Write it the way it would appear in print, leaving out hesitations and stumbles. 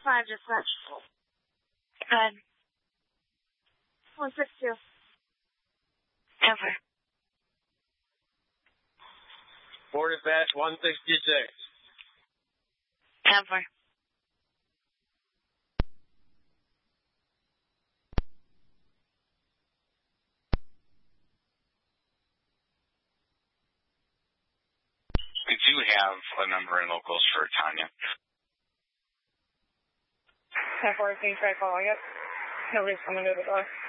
5 dispatch. Good. 162. Over. 4 dispatch 166. Over. We do have a number in locals for Tanya. 10-4, can you try calling it? Nobody's coming to the door.